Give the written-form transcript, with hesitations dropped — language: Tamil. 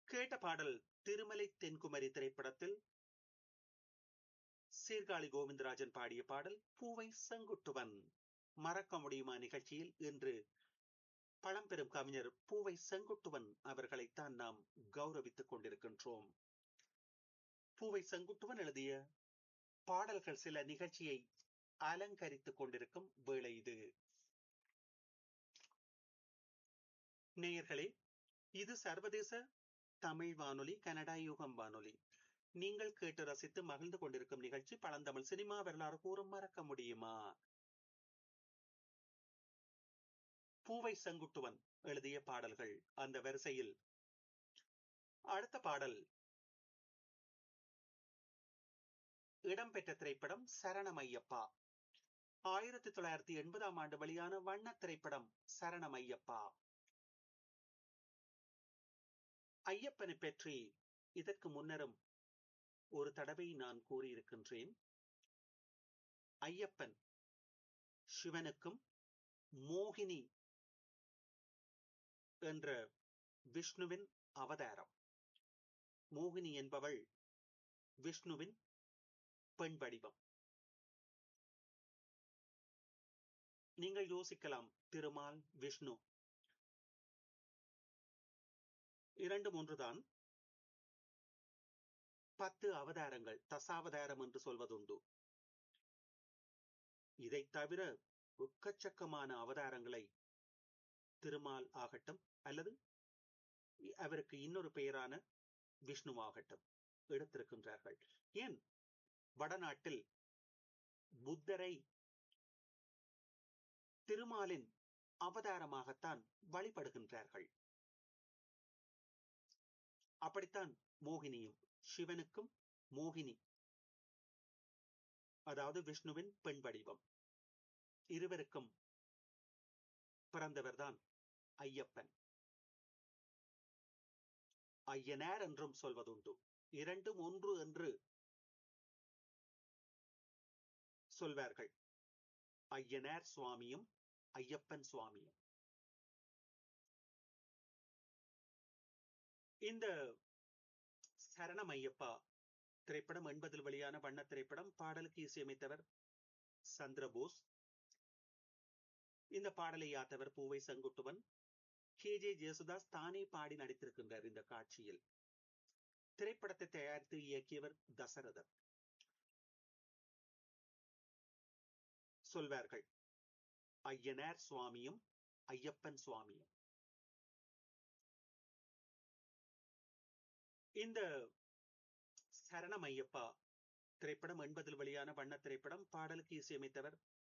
கேட்ட பாடல் திருமலை தென்குமரி திரைப்படத்தில் சீர்காழி கோவிந்தராஜன் பாடிய பாடல் பூவை செங்குட்டுவன். மறக்க முடியுமா நிகழ்ச்சியில் இன்று பழம்பெரும் கவிஞர் பூவை செங்குட்டுவன் அவர்களைத்தான் நாம் கௌரவித்துக் கொண்டிருக்கின்றோம். பூவை செங்குட்டுவன் எழுதிய பாடல்கள் சில நிகழ்ச்சியை அலங்கரித்துக் கொண்டிருக்கும் வேளை இது. நேயர்களே, இது சர்வதேச தமிழ் வானொலி, கனடா யுகம் வானொலி. நீங்கள் கேட்டு ரசித்து மகிழ்ந்து கொண்டிருக்கும் நிகழ்ச்சி பழந்தமிழ் சினிமா வரலாறு கூறும் மறக்க முடியுமா. பூவை செங்குட்டுவன் எழுதிய பாடல்கள் அந்த வரிசையில் அடுத்த பாடல் இடம்பெற்ற திரைப்படம் சரணமையப்பா. 1980 ஆண்டு வெளியான வண்ண திரைப்படம் சரணமையப்பா. ஐயப்பனை பற்றி இதற்கு முன்னரும் ஒரு தடவை நான் கூறியிருக்கின்றேன். ஐயப்பன் சிவனுக்கும் மோகினி என்ற விஷ்ணுவின் அவதாரம். மோகினி என்பவள் விஷ்ணுவின் பெண் வடிவம். நீங்கள் யோசிக்கலாம், திருமால் விஷ்ணு இரண்டு ஒன்றுதான். 10 அவதாரங்கள், தசாவதாரம் என்று சொல்வதுண்டு. இதை தவிர எக்கச்சக்கமான அவதாரங்களை திருமால் ஆகட்டும் அல்லது அவருக்கு இன்னொரு பெயரான விஷ்ணுவாகட்டும் எடுத்திருக்கின்றார்கள். ஏன் வடநாட்டில் புத்தரை திருமாலின் அவதாரமாகத்தான் வழிபடுகின்றார்கள். அப்படித்தான் மோகினியும், சிவனுக்கும் மோகினி, அதாவது விஷ்ணுவின் பெண் வடிவம், இருவருக்கும் பிறந்தவர்தான் ஐயப்பன். ஐயனார் என்றும் சொல்வதுண்டு. இரண்டும் ஒன்று என்று சொல்வார்கள். ஐயனார் சுவாமியும் ஐயப்பன் சுவாமியும். இந்த சரணம் ஐயப்பா திரைப்படம் 80 வெளியான வண்ண திரைப்படம். பாடலுக்கு இசையமைத்தவர் சந்திரபோஸ். இந்த பாடலை யாத்தவர் பூவை செங்குட்டுவன். கே.ஜே. ஜேசுதாஸ் தானே பாடி நடித்திருக்கின்றார் இந்த காட்சியில். திரைப்படத்தை தயாரித்து இயக்கியவர் தசரதன். சொல்வார்கள், ஐயனார் சுவாமியும் ஐயப்பன் சுவாமியும். இந்த சரணம் ஐயப்பா திரைப்படம் 80 வெளியான வண்ண திரைப்படம். பாடலுக்கு இசையமைத்தவர்